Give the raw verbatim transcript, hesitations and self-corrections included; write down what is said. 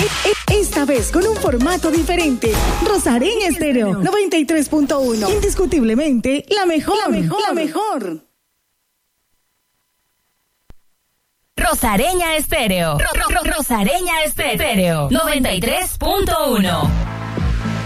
Esta vez con un formato diferente. Rosareña Estéreo noventa y tres punto uno. Indiscutiblemente la mejor, la mejor, la mejor. Rosareña Estéreo. Ro- Ro- Rosareña Estéreo noventa y tres punto uno.